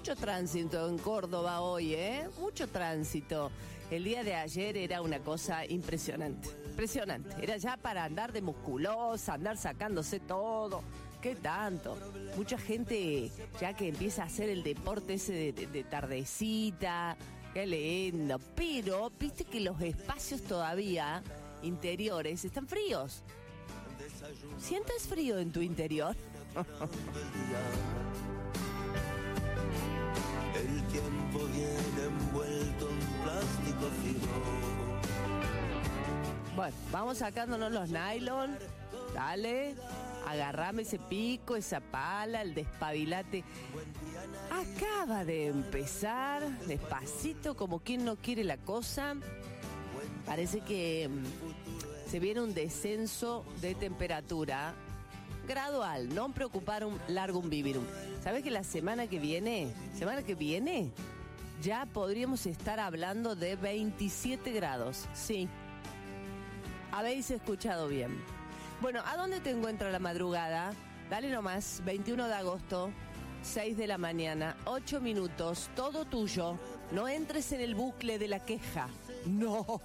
mucho tránsito en Córdoba hoy, ¿eh? Mucho tránsito. El día de ayer era una cosa impresionante. Impresionante. Era ya para andar de musculosa, andar sacándose todo. ¿Qué tanto? Mucha gente ya que empieza a hacer el deporte ese de tardecita. Qué lindo. Pero, viste que los espacios todavía interiores están fríos. ¿Sientes frío en tu interior? El tiempo viene envuelto en plástico fino. Bueno, vamos sacándonos los nylon. Dale, agarrame ese pico, esa pala, el despabilate. Acaba de empezar, despacito, como quien no quiere la cosa. Parece que se viene un descenso de temperatura gradual, no preocuparum largum vivirum. ¿Sabes que la semana que viene, ya podríamos estar hablando de 27 grados? Sí. Habéis escuchado bien. Bueno, ¿a dónde te encuentra la madrugada? Dale nomás, 21 de agosto, 6 de la mañana, 8 minutos, todo tuyo. No entres en el bucle de la queja. No.